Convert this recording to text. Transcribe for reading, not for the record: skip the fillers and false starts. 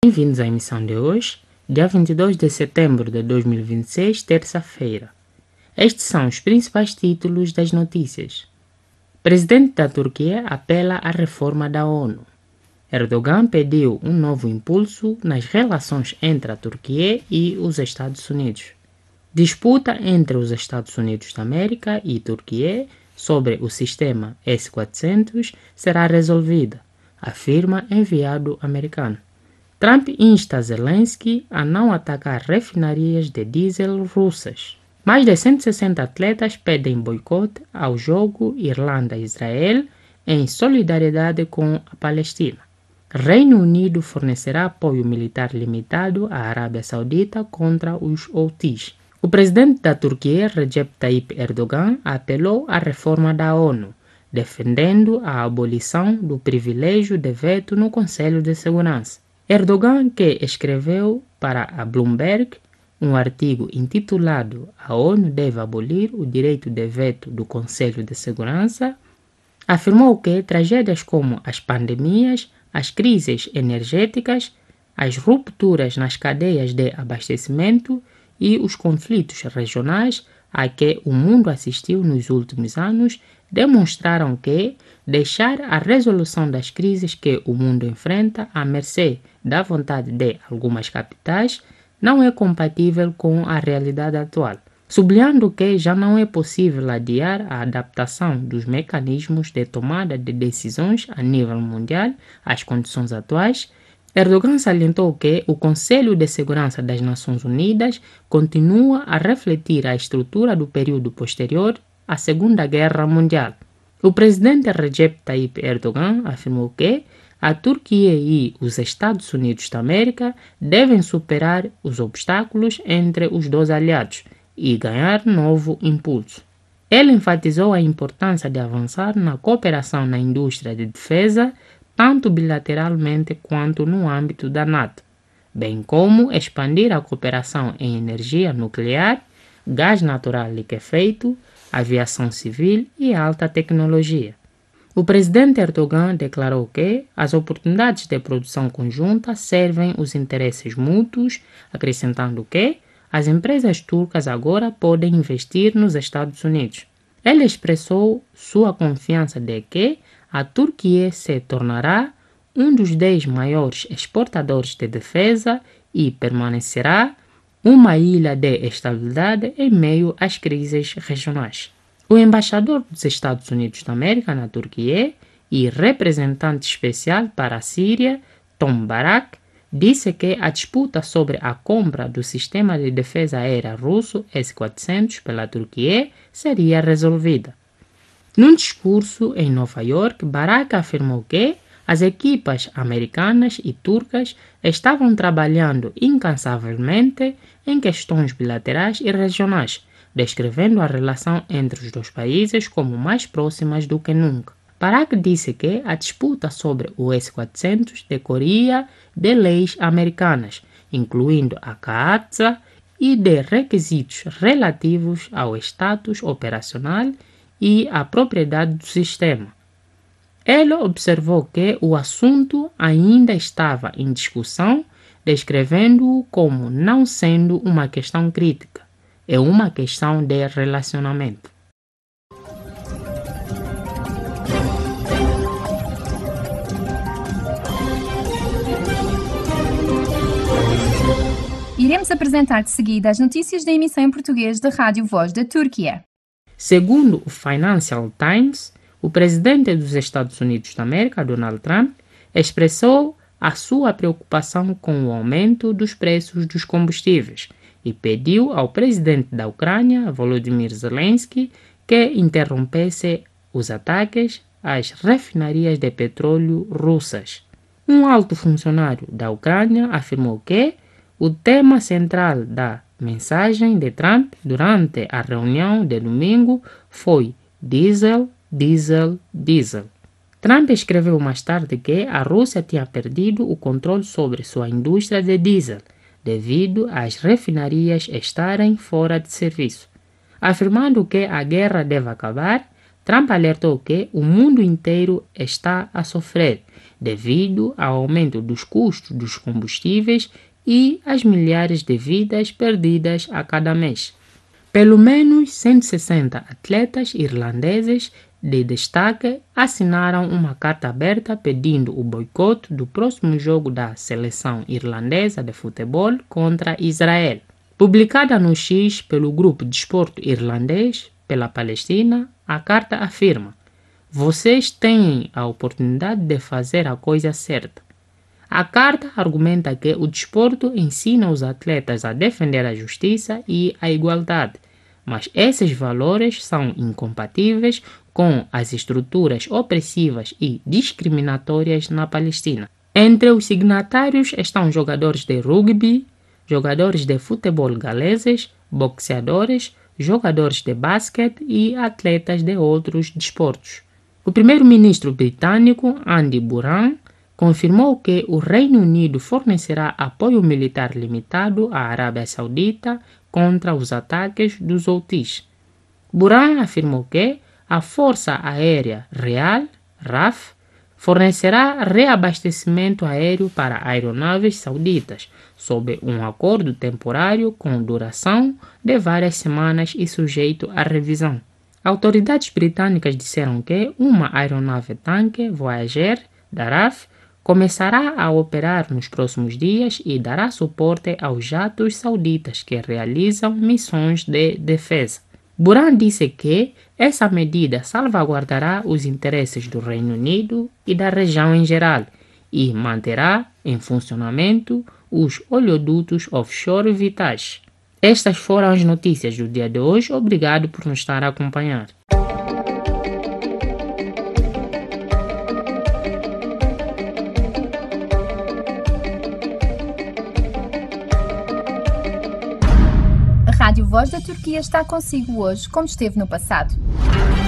Bem-vindos à emissão de hoje, dia 22 de setembro de 2026, terça-feira. Estes são os principais títulos das notícias. Presidente da Turquia apela à reforma da ONU. Erdogan pediu um novo impulso nas relações entre a Turquia e os Estados Unidos. Disputa entre os Estados Unidos da América e Turquia sobre o sistema S-400 será resolvida, afirma enviado americano. Trump insta Zelensky a não atacar refinarias de diesel russas. Mais de 160 atletas pedem boicote ao jogo Irlanda-Israel em solidariedade com a Palestina. Reino Unido fornecerá apoio militar limitado à Arábia Saudita contra os Houthis. O presidente da Turquia, Recep Tayyip Erdogan, apelou à reforma da ONU, defendendo a abolição do privilégio de veto no Conselho de Segurança. Erdogan, que escreveu para a Bloomberg um artigo intitulado "A ONU deve abolir o direito de veto do Conselho de Segurança", afirmou que tragédias como as pandemias, as crises energéticas, as rupturas nas cadeias de abastecimento e os conflitos regionais a que o mundo assistiu nos últimos anos demonstraram que deixar a resolução das crises que o mundo enfrenta à mercê da vontade de algumas capitais não é compatível com a realidade atual, sublinhando que já não é possível adiar a adaptação dos mecanismos de tomada de decisões a nível mundial às condições atuais. Erdogan salientou que o Conselho de Segurança das Nações Unidas continua a refletir a estrutura do período posterior à Segunda Guerra Mundial. O presidente Recep Tayyip Erdogan afirmou que a Turquia e os Estados Unidos da América devem superar os obstáculos entre os dois aliados e ganhar novo impulso. Ele enfatizou a importância de avançar na cooperação na indústria de defesa, tanto bilateralmente quanto no âmbito da NATO, bem como expandir a cooperação em energia nuclear, gás natural liquefeito, aviação civil e alta tecnologia. O presidente Erdogan declarou que as oportunidades de produção conjunta servem os interesses mútuos, acrescentando que as empresas turcas agora podem investir nos Estados Unidos. Ele expressou sua confiança de que a Turquia se tornará um dos 10 maiores exportadores de defesa e permanecerá uma ilha de estabilidade em meio às crises regionais. O embaixador dos Estados Unidos da América na Turquia e representante especial para a Síria, Tom Barak, disse que a disputa sobre a compra do sistema de defesa aérea russo S-400 pela Turquia seria resolvida. Num discurso em Nova York, Barak afirmou que as equipas americanas e turcas estavam trabalhando incansavelmente em questões bilaterais e regionais, descrevendo a relação entre os dois países como mais próximas do que nunca. Barak disse que a disputa sobre o S-400 decorria de leis americanas, incluindo a CAATSA, e de requisitos relativos ao status operacional e à propriedade do sistema. Ele observou que o assunto ainda estava em discussão, descrevendo-o como não sendo uma questão crítica, é uma questão de relacionamento. Iremos apresentar de seguida as notícias da emissão em português da Rádio Voz da Turquia. Segundo o Financial Times, o presidente dos Estados Unidos da América, Donald Trump, expressou a sua preocupação com o aumento dos preços dos combustíveis e pediu ao presidente da Ucrânia, Volodymyr Zelensky, que interrompesse os ataques às refinarias de petróleo russas. Um alto funcionário da Ucrânia afirmou que o tema central da mensagem de Trump durante a reunião de domingo foi diesel, diesel, diesel. Trump escreveu mais tarde que a Rússia tinha perdido o controle sobre sua indústria de diesel devido às refinarias estarem fora de serviço. Afirmando que a guerra deve acabar, Trump alertou que o mundo inteiro está a sofrer devido ao aumento dos custos dos combustíveis e as milhares de vidas perdidas a cada mês. Pelo menos 160 atletas irlandeses de destaque assinaram uma carta aberta pedindo o boicote do próximo jogo da seleção irlandesa de futebol contra Israel. Publicada no X pelo Grupo de Desporto Irlandês pela Palestina, a carta afirma: vocês têm a oportunidade de fazer a coisa certa. A carta argumenta que o desporto ensina os atletas a defender a justiça e a igualdade, mas esses valores são incompatíveis com as estruturas opressivas e discriminatórias na Palestina. Entre os signatários estão jogadores de rugby, jogadores de futebol galeses, boxeadores, jogadores de basquete e atletas de outros desportos. O primeiro-ministro britânico Andy Buran confirmou que o Reino Unido fornecerá apoio militar limitado à Arábia Saudita contra os ataques dos Houthis. Buran afirmou que a Força Aérea Real, RAF, fornecerá reabastecimento aéreo para aeronaves sauditas, sob um acordo temporário com duração de várias semanas e sujeito à revisão. Autoridades britânicas disseram que uma aeronave-tanque Voyager da RAF começará a operar nos próximos dias e dará suporte aos jatos sauditas que realizam missões de defesa. Buran disse que essa medida salvaguardará os interesses do Reino Unido e da região em geral e manterá em funcionamento os oleodutos offshore vitais. Estas foram as notícias do dia de hoje. Obrigado por nos estar a acompanhar. A Rádio Voz da Turquia está consigo hoje, como esteve no passado.